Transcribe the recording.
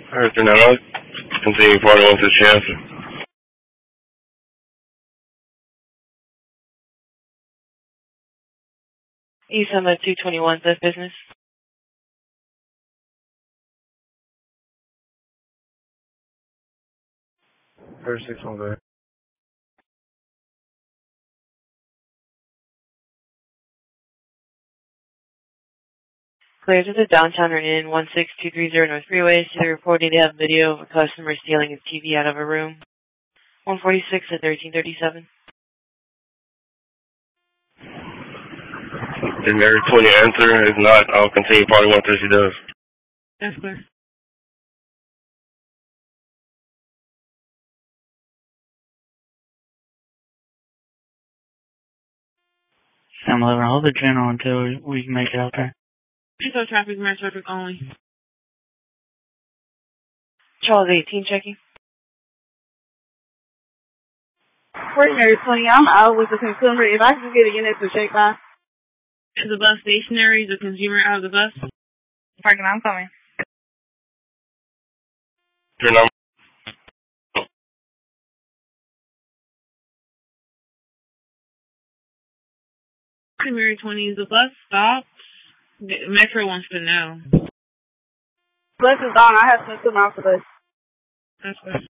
Alright, then I'll continue part one to the answer. East Summit 221, that business. First 6 on there. Clear to the downtown or in 16230 North Freeway. So they're reporting they have video of a customer stealing his TV out of a room. 146 at 1337. Did Mary 20 answer? If not, I'll continue part one until she does. That's clear. Sam 11, hold the general until we can make it out there. Info traffic, mass traffic only. Charles 18 checking. Ordinary 20, I'm out with the consumer. If I can get a unit to check by. Is the bus stationary? Is the consumer out of the bus? Parking, I'm coming. Your number. Mary 20, is the bus stopped? Metro wants to know. Bus is on. I have sent them out for this. That's good.